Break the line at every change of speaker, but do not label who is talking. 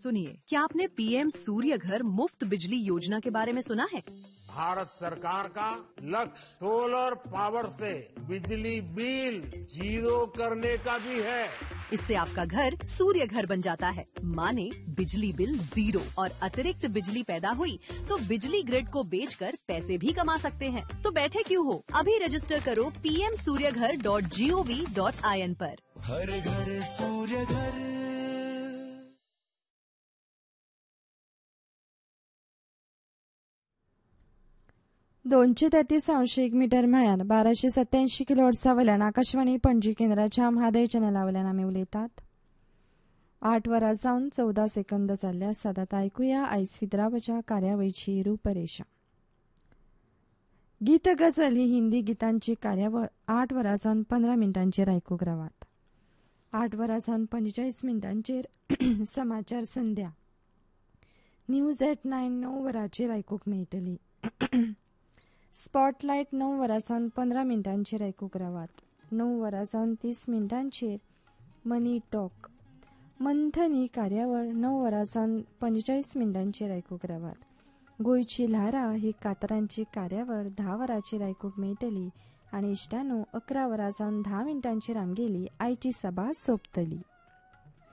सुनिए, क्या आपने पीएम सूर्य घर मुफ्त बिजली योजना के बारे में सुना है?
भारत सरकार का लक्ष्य सोलर पावर से बिजली बिल जीरो करने का भी है।
इससे आपका घर सूर्य घर बन जाता है। माने बिजली बिल 0 और अतिरिक्त बिजली पैदा हुई तो बिजली ग्रिड को बेचकर पैसे भी कमा सकते हैं। तो बैठे क्यों हो, अभी रजिस्टर करो pmsuryaghar.gov.in पर।
हर घर सूर्य घर।
233 मीटर म्हळ्यार 1287 किलोहर्ट्झा वयल्यान आकाशवाणी पणजी केंद्राच्या म्हादय चॅनला वयल्यान आमी उलयतात। 8 वरां जावन 14 सेकंद जाल्ले आसात। आतां आयकुया आयज विद्रावाच्या कार्यावळीची रूपरेषा। गीत गजल ही हिंदी गितांची कार्यावळ 8 वरां जावन 15 मिनटांचेर आयकूंक रावात। 8 वरां जावन 45 मिनटांचेर समाचार संध्या न्यूज एट 9 9 वरांचेर आयकूंक मेळटली। स्पॉटलायट 9 वरां जावन 15 मिनटांचेर आयकूंक रावात। 9 वरां जावन 30 मिनटांचेर मनी टॉक मंथन ही कार्यावळ 9 वरां जावन 45 मिनटांचेर आयकूंक रावात। गोंयची ल्हारां ही कातरांची कार्यावळ 10 वरांचेर आयकूंक मेळटली आनी इश्टानो 11 वरां जावन 10 मिनटांचेर आमगेली आयची सभा सोंपतली।